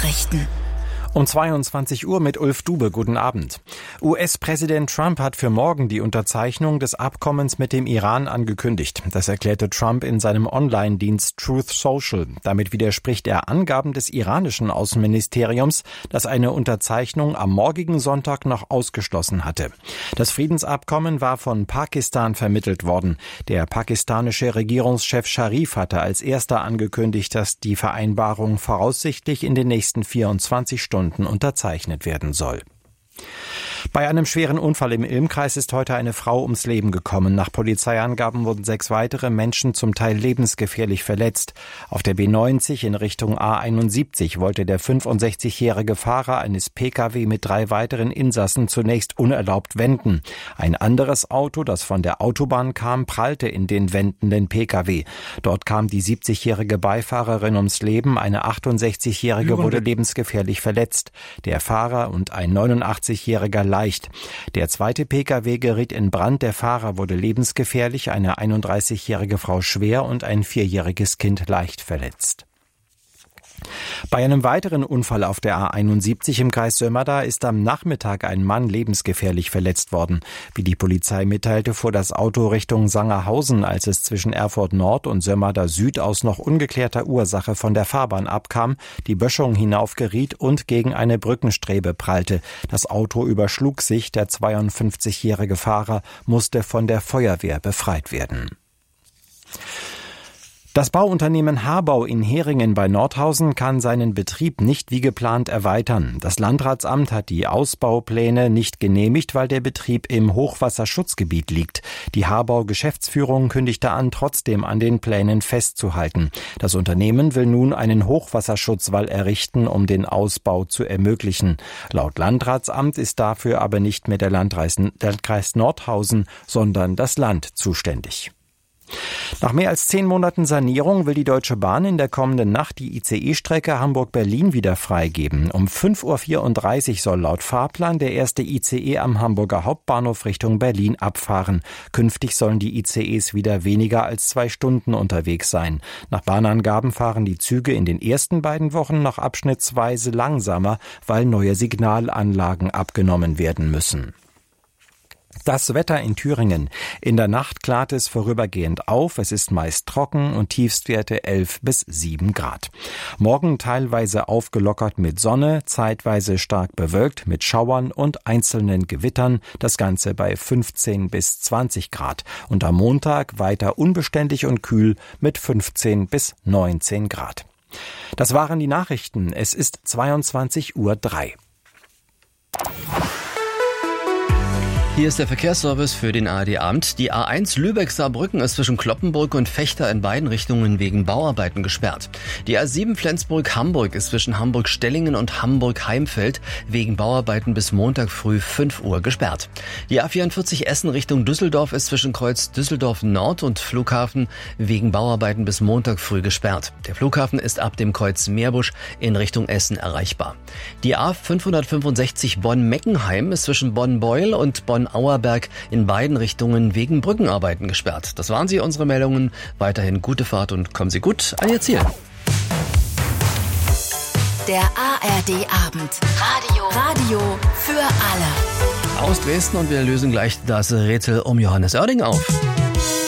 Nachrichten. Um 22 Uhr mit Ulf Dube. Guten Abend. US-Präsident Trump hat für morgen die Unterzeichnung des Abkommens mit dem Iran angekündigt. Das erklärte Trump in seinem Online-Dienst Truth Social. Damit widerspricht er Angaben des iranischen Außenministeriums, das eine Unterzeichnung am morgigen Sonntag noch ausgeschlossen hatte. Das Friedensabkommen war von Pakistan vermittelt worden. Der pakistanische Regierungschef Sharif hatte als erster angekündigt, dass die Vereinbarung voraussichtlich in den nächsten 24 Stunden unterzeichnet werden soll. Bei einem schweren Unfall im Ilmkreis ist heute eine Frau ums Leben gekommen. Nach Polizeiangaben wurden 6 weitere Menschen zum Teil lebensgefährlich verletzt. Auf der B90 in Richtung A71 wollte der 65-jährige Fahrer eines Pkw mit 3 weiteren Insassen zunächst unerlaubt wenden. Ein anderes Auto, das von der Autobahn kam, prallte in den wendenden Pkw. Dort kam die 70-jährige Beifahrerin ums Leben. Eine 68-jährige wurde lebensgefährlich verletzt. Der Fahrer und ein 89-jähriger leicht. Der zweite Pkw geriet in Brand, der Fahrer wurde lebensgefährlich, eine 31-jährige Frau schwer und ein 4-jähriges Kind leicht verletzt. Bei einem weiteren Unfall auf der A71 im Kreis Sömmerda ist am Nachmittag ein Mann lebensgefährlich verletzt worden. Wie die Polizei mitteilte, fuhr das Auto Richtung Sangerhausen, als es zwischen Erfurt Nord und Sömmerda Süd aus noch ungeklärter Ursache von der Fahrbahn abkam, die Böschung hinaufgeriet und gegen eine Brückenstrebe prallte. Das Auto überschlug sich, der 52-jährige Fahrer musste von der Feuerwehr befreit werden. Das Bauunternehmen Habau in Heringen bei Nordhausen kann seinen Betrieb nicht wie geplant erweitern. Das Landratsamt hat die Ausbaupläne nicht genehmigt, weil der Betrieb im Hochwasserschutzgebiet liegt. Die Habau-Geschäftsführung kündigte an, trotzdem an den Plänen festzuhalten. Das Unternehmen will nun einen Hochwasserschutzwall errichten, um den Ausbau zu ermöglichen. Laut Landratsamt ist dafür aber nicht mehr der Landkreis Nordhausen, sondern das Land zuständig. Nach mehr als 10 Monaten Sanierung will die Deutsche Bahn in der kommenden Nacht die ICE-Strecke Hamburg-Berlin wieder freigeben. Um 5:34 Uhr soll laut Fahrplan der erste ICE am Hamburger Hauptbahnhof Richtung Berlin abfahren. Künftig sollen die ICEs wieder weniger als 2 Stunden unterwegs sein. Nach Bahnangaben fahren die Züge in den ersten beiden Wochen noch abschnittsweise langsamer, weil neue Signalanlagen abgenommen werden müssen. Das Wetter in Thüringen. In der Nacht klart es vorübergehend auf. Es ist meist trocken und Tiefstwerte 11 bis 7 Grad. Morgen teilweise aufgelockert mit Sonne, zeitweise stark bewölkt mit Schauern und einzelnen Gewittern. Das Ganze bei 15 bis 20 Grad. Und am Montag weiter unbeständig und kühl mit 15 bis 19 Grad. Das waren die Nachrichten. Es ist 22:03 Uhr. Hier ist der Verkehrsservice für den ARD-Abend. Die A1 Lübeck-Saarbrücken ist zwischen Kloppenburg und Vechta in beiden Richtungen wegen Bauarbeiten gesperrt. Die A7 Flensburg-Hamburg ist zwischen Hamburg-Stellingen und Hamburg-Heimfeld wegen Bauarbeiten bis Montag früh 5 Uhr gesperrt. Die A44 Essen Richtung Düsseldorf ist zwischen Kreuz Düsseldorf Nord und Flughafen wegen Bauarbeiten bis Montag früh gesperrt. Der Flughafen ist ab dem Kreuz Meerbusch in Richtung Essen erreichbar. Die A565 Bonn-Meckenheim ist zwischen Bonn-Beuel und Bonn-Auerberg in beiden Richtungen wegen Brückenarbeiten gesperrt. Das waren sie, unsere Meldungen. Weiterhin gute Fahrt und kommen Sie gut an Ihr Ziel. Der ARD-Abend. Radio für alle. Aus Dresden und wir lösen gleich das Rätsel um Johannes Oerding auf.